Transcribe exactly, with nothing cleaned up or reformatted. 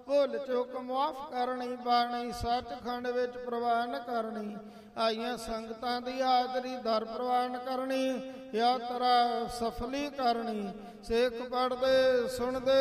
ਭੁੱਲ ਚੁੱਕ ਮੁਆਫ ਕਰਨੀ, ਬਾਣੀ ਸੱਚਖੰਡ ਵਿੱਚ ਪ੍ਰਵਾਨ ਕਰਨੀ, ਆਈਆਂ ਸੰਗਤਾਂ ਦੀ ਹਾਜ਼ਰੀ ਦਰ ਪ੍ਰਵਾਨ ਕਰਨੀ, ਯਾਤਰਾ ਸਫਲੀ ਕਰਨੀ। ਸਿੱਖ ਪੜ੍ਹਦੇ ਸੁਣਦੇ